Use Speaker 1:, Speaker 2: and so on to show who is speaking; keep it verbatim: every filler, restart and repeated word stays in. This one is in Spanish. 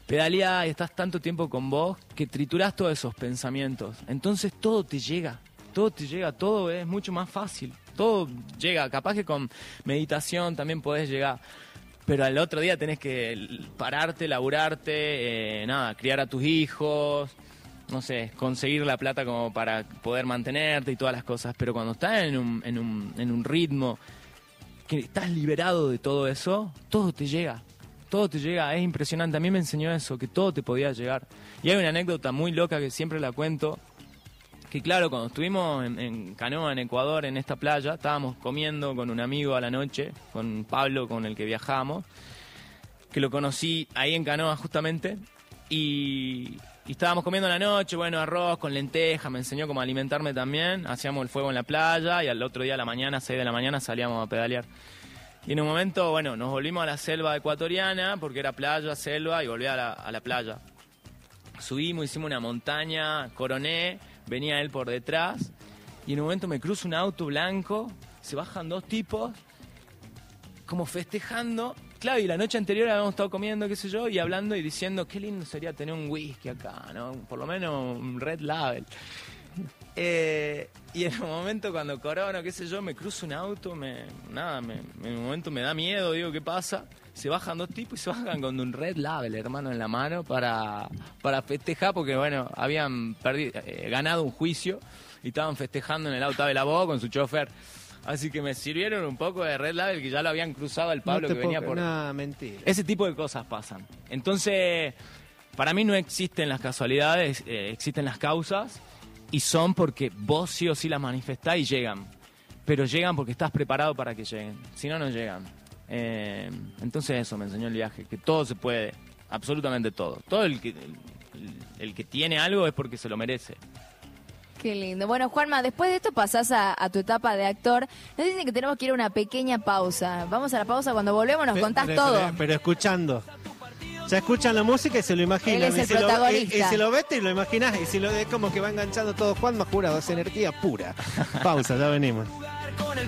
Speaker 1: pedaleás y estás tanto tiempo con vos que triturás todos esos pensamientos. Entonces todo te llega, todo te llega, todo es mucho más fácil. Todo llega, capaz que con meditación también podés llegar. Pero al otro día tenés que pararte, laburarte, eh, nada, criar a tus hijos, no sé, conseguir la plata como para poder mantenerte y todas las cosas. Pero cuando estás en un, en un, en un ritmo que estás liberado de todo eso, todo te llega. Todo te llega, es impresionante. A mí me enseñó eso, que todo te podía llegar. Y hay una anécdota muy loca que siempre la cuento, que claro, cuando estuvimos en, en Canoa, en Ecuador, en esta playa, estábamos comiendo con un amigo a la noche, con Pablo, con el que viajamos, que lo conocí ahí en Canoa justamente, y, y estábamos comiendo a la noche, bueno, arroz con lentejas, me enseñó cómo alimentarme también, hacíamos el fuego en la playa, y al otro día a la mañana, seis de la mañana, salíamos a pedalear. Y en un momento, bueno, nos volvimos a la selva ecuatoriana, porque era playa, selva, y volví a la, a la playa. Subimos, hicimos una montaña, coroné, venía él por detrás, y en un momento me cruza un auto blanco, se bajan dos tipos, como festejando. Claro, y la noche anterior habíamos estado comiendo, qué sé yo, y hablando y diciendo, qué lindo sería tener un whisky acá, ¿no? Por lo menos un Red Label. Eh, y en un momento cuando corono, qué sé yo, me cruzo un auto, me, nada, me, en un momento me da miedo, digo, ¿qué pasa? Se bajan dos tipos y se bajan con un Red Label, hermano, en la mano para, para festejar, porque bueno, habían perdido, eh, ganado un juicio y estaban festejando en el auto de la voz con su chofer. Así que me sirvieron un poco de Red Label, que ya lo habían cruzado el Pablo,
Speaker 2: no
Speaker 1: que venía
Speaker 2: puedo,
Speaker 1: por...
Speaker 2: No, mentira.
Speaker 1: Ese tipo de cosas pasan. Entonces, para mí no existen las casualidades, eh, existen las causas, y son porque vos sí o sí las manifestás y llegan. Pero llegan porque estás preparado para que lleguen. Si no, no llegan. Eh, entonces eso me enseñó el viaje, que todo se puede, absolutamente todo. Todo el que, el, el que tiene algo es porque se lo merece.
Speaker 3: Qué lindo. Bueno, Juanma, después de esto pasás a, a tu etapa de actor. Nos dicen que tenemos que ir a una pequeña pausa. Vamos a la pausa, cuando volvemos nos contás
Speaker 2: pero,
Speaker 3: todo.
Speaker 2: Pero, pero escuchando. Ya escuchan la música y se lo imaginan.
Speaker 3: Él es el
Speaker 2: y si
Speaker 3: protagonista.
Speaker 2: Lo, y, y si lo ves te lo imaginás. Y si lo es como que va enganchando todo Juanma, jurado, es energía pura. Pausa, ya venimos.